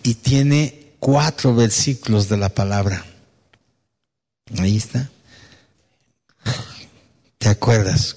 y tiene 4 versículos de la palabra. Ahí está. ¿Te acuerdas?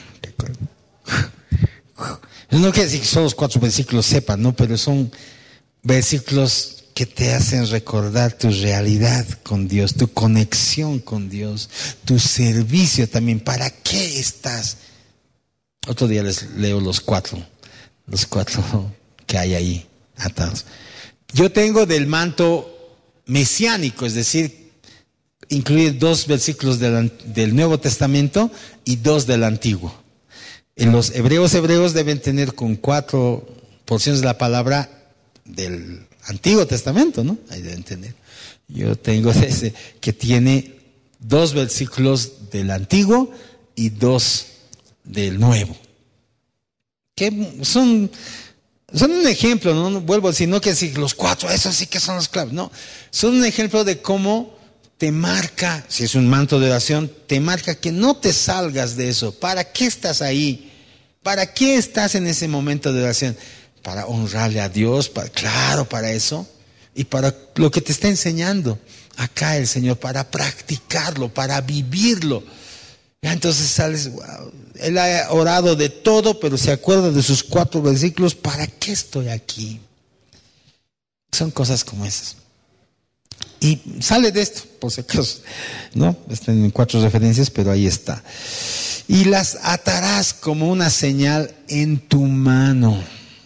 No quiere decir que son los 4 versículos sepan, ¿no? Pero son versículos que te hacen recordar tu realidad con Dios, tu conexión con Dios, tu servicio también. ¿Para qué estás? Otro día les leo los cuatro que hay ahí atados. Yo tengo del manto mesiánico, es decir, incluye 2 versículos del Nuevo Testamento y 2 del Antiguo. En los hebreos deben tener con 4 porciones de la palabra del Antiguo Testamento, ¿no? Ahí deben tener. Yo tengo ese que tiene 2 versículos del Antiguo y 2 del Nuevo. Que son un ejemplo, ¿no? Vuelvo a decir, no que decir los 4, esos sí que son los claves, no. Son un ejemplo de cómo te marca, si es un manto de oración, te marca que no te salgas de eso. ¿Para qué estás ahí? ¿Para qué estás en ese momento de oración? Para honrarle a Dios, para eso. Y para lo que te está enseñando acá el Señor, para practicarlo, para vivirlo. Ya entonces sales, wow, él ha orado de todo, pero se acuerda de sus 4 versículos. ¿Para qué estoy aquí? Son cosas como esas. Y sale de esto, por si acaso, ¿no? Están en 4 referencias, pero ahí está. Y las atarás como una señal en tu mano.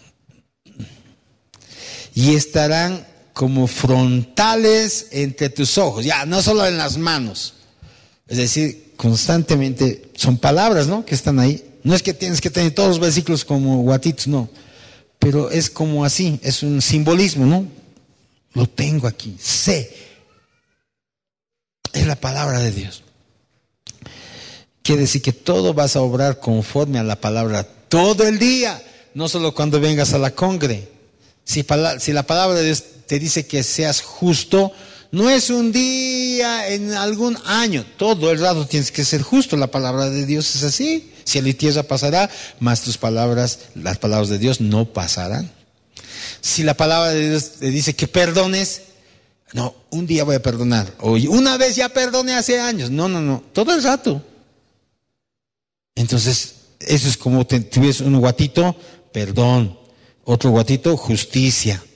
Y estarán como frontales entre tus ojos. Ya, no solo en las manos. Es decir, constantemente son palabras, ¿no? Que están ahí. No es que tienes que tener todos los versículos como guatitos, no. Pero es como así, es un simbolismo, ¿no? Lo tengo aquí, sé. Es la palabra de Dios. Quiere decir que todo vas a obrar conforme a la palabra todo el día, no solo cuando vengas a la congre. Si la palabra de Dios te dice que seas justo, no es un día en algún año, todo el rato tienes que ser justo. La palabra de Dios es así. Cielo y tierra pasará, mas las palabras de Dios no pasarán. Si la palabra de Dios te dice que perdones, no, un día voy a perdonar. O una vez ya perdoné hace años. No, todo el rato. Entonces, eso es como tuvieras un guatito, perdón. Otro guatito, justicia.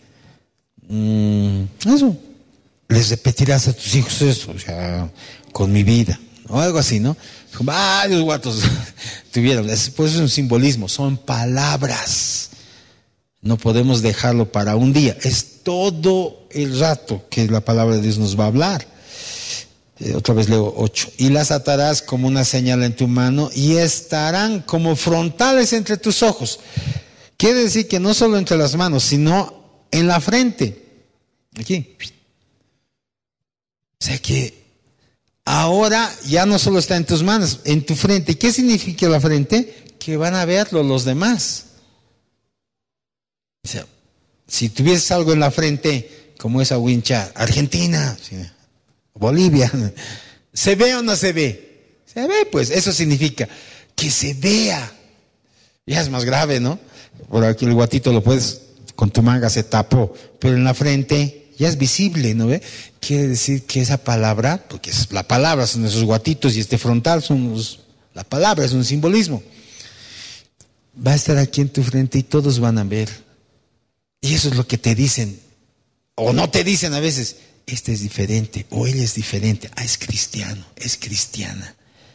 Eso. Les repetirás a tus hijos eso, o sea, con mi vida. O algo así, ¿no? Varios guatos tuvieron. Pues es un simbolismo, son palabras. No podemos dejarlo para un día. Es todo el rato que la palabra de Dios nos va a hablar. Otra vez leo 8. Y las atarás como una señal en tu mano y estarán como frontales entre tus ojos. Quiere decir que no solo entre las manos, sino en la frente. Aquí. O sea que ahora ya no solo está en tus manos, en tu frente. ¿Qué significa la frente? Que van a verlo los demás. O sea, si tuvieses algo en la frente, como esa wincha, Argentina, Bolivia, ¿se ve o no se ve? Se ve, pues, eso significa que se vea. Ya es más grave, ¿no? Por aquí el guatito lo puedes, con tu manga se tapó, pero en la frente ya es visible, ¿no ve? Quiere decir que esa palabra, porque la palabra son esos guatitos y este frontal la palabra es un simbolismo. Va a estar aquí en tu frente y todos van a ver. Y eso es lo que te dicen, o no te dicen a veces, este es diferente, o él es diferente, es cristiano, es cristiana.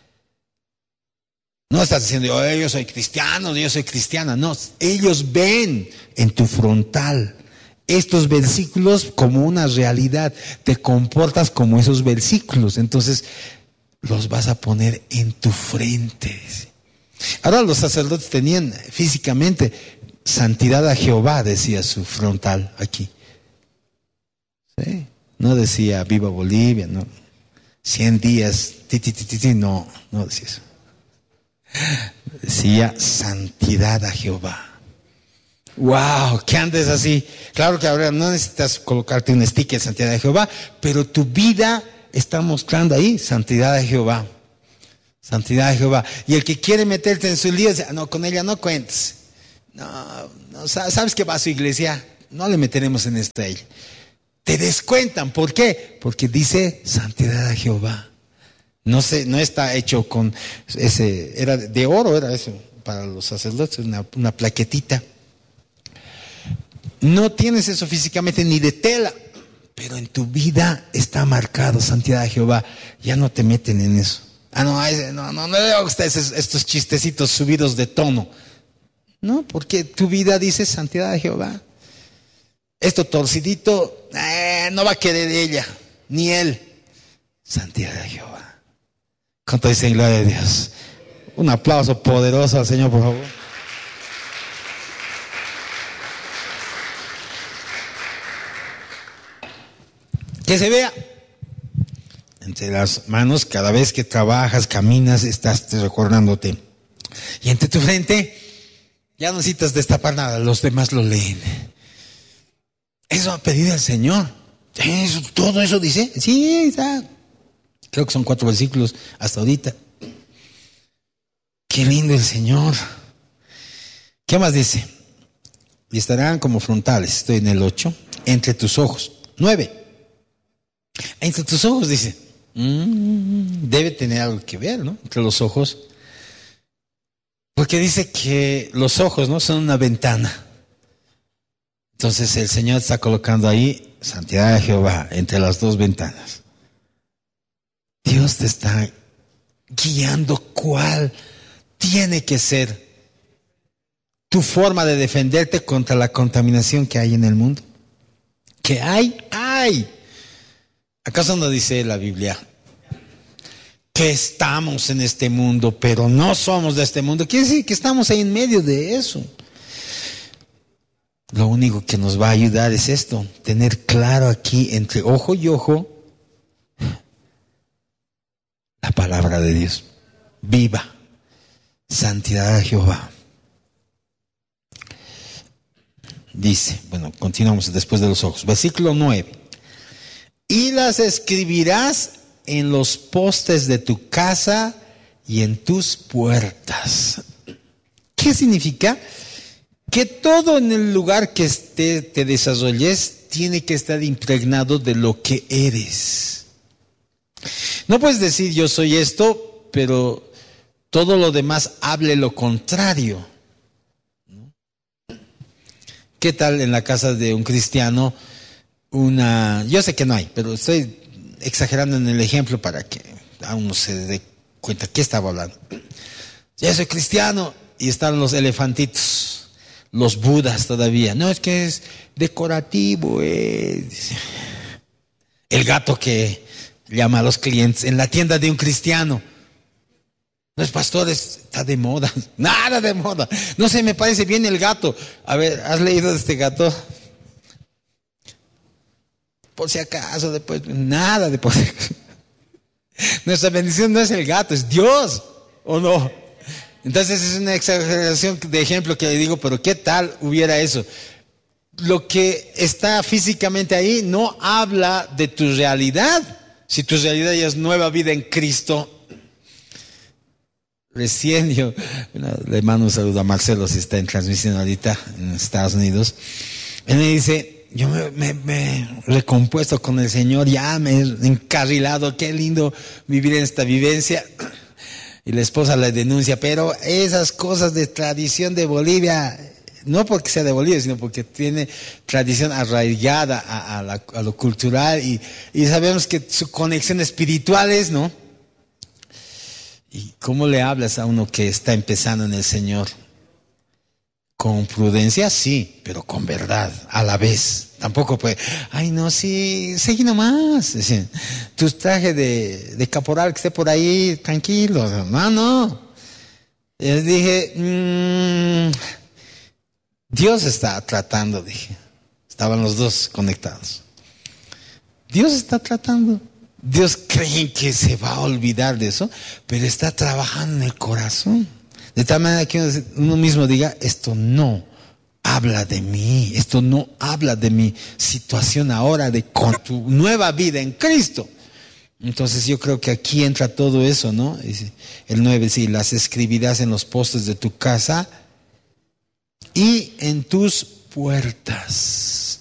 No estás diciendo, yo soy cristiano, yo soy cristiana. No, ellos ven en tu frontal estos versículos como una realidad. Te comportas como esos versículos. Entonces, los vas a poner en tu frente. Ahora los sacerdotes tenían físicamente santidad a Jehová, decía su frontal aquí. ¿Sí? No decía viva Bolivia, no. 100 días, no decía eso. Decía santidad a Jehová. Wow, que andes así. Claro que ahora no necesitas colocarte un sticker santidad de Jehová, pero tu vida está mostrando ahí santidad de Jehová. Santidad de Jehová. Y el que quiere meterte en su lío dice, no, con ella no cuentes. No, sabes que va a su iglesia. no le meteremos en esta isla. Te descuentan. ¿Por qué? Porque dice santidad a Jehová. No está hecho con ese, era de oro, era eso, para los sacerdotes, una plaquetita. No tienes eso físicamente ni de tela, pero en tu vida está marcado santidad a Jehová. Ya no te meten en eso. No le gusta estos chistecitos subidos de tono. No, porque tu vida dice santidad a Jehová. Esto torcidito, no va a querer ella, ni él. Santidad a Jehová. ¿Cuánto dicen gloria a Dios? Un aplauso poderoso al Señor, por favor. Que se vea entre las manos, cada vez que trabajas, caminas, estás recordándote. Y entre tu frente, ya no necesitas destapar nada, los demás lo leen. Eso ha pedido el Señor. Todo eso dice. Sí, está. Creo que son 4 versículos hasta ahorita. Qué lindo el Señor. ¿Qué más dice? Y estarán como frontales, estoy en el 8, entre tus ojos. 9. Entre tus ojos dice. Debe tener algo que ver, ¿no? Entre los ojos. Porque dice que los ojos, ¿no? Son una ventana. Entonces el Señor está colocando ahí santidad de Jehová entre las 2 ventanas. Dios te está guiando cuál tiene que ser tu forma de defenderte contra la contaminación que hay en el mundo. ¿Qué hay? ¡Hay! ¿Acaso no dice la Biblia que estamos en este mundo, pero no somos de este mundo? Quiere decir que estamos ahí en medio de eso. Lo único que nos va a ayudar es esto, tener claro aquí entre ojo y ojo la palabra de Dios. Viva. Santidad a Jehová. Dice, bueno, continuamos después de los ojos. Versículo 9. Y las escribirás en los postes de tu casa y en tus puertas. ¿Qué significa? Que todo en el lugar que te desarrolles tiene que estar impregnado de lo que eres. No puedes decir yo soy esto, pero todo lo demás hable lo contrario. ¿Qué tal en la casa de un cristiano? Yo sé que no hay, pero estoy exagerando en el ejemplo para que a uno se dé cuenta qué estaba hablando. Ya soy cristiano y están los elefantitos, los budas todavía. No, es que es decorativo. El gato que llama a los clientes en la tienda de un cristiano. No es pastor, está de moda. Nada de moda. No sé, me parece bien el gato. A ver, ¿has leído de este gato? Por si acaso, después, nada de por si acaso. Nuestra bendición no es el gato, es Dios, ¿o no? Entonces es una exageración de ejemplo que le digo, pero ¿qué tal hubiera eso? Lo que está físicamente ahí no habla de tu realidad. Si tu realidad ya es nueva vida en Cristo. Recién le mando un saludo a Marcelo si está en transmisión ahorita en Estados Unidos. Él me dice, yo me he recompuesto con el Señor, ya me he encarrilado, qué lindo vivir en esta vivencia. Y la esposa le denuncia, pero esas cosas de tradición de Bolivia, no porque sea de Bolivia, sino porque tiene tradición arraigada a lo cultural y sabemos que su conexión espiritual es, ¿no? ¿Y cómo le hablas a uno que está empezando en el Señor? Con prudencia, sí, pero con verdad, a la vez. Tampoco puede, ay no, sí, seguí nomás. Es decir, tu traje de caporal que esté por ahí, tranquilo. No. Yo dije, Dios está tratando, dije. Estaban los dos conectados. Dios está tratando. Dios cree que se va a olvidar de eso, pero está trabajando en el corazón. De tal manera que uno mismo diga, esto habla de mí, esto no habla de mi situación ahora, con tu nueva vida en Cristo. Entonces yo creo que aquí entra todo eso, ¿no? El 9, sí, las escribirás en los postes de tu casa y en tus puertas.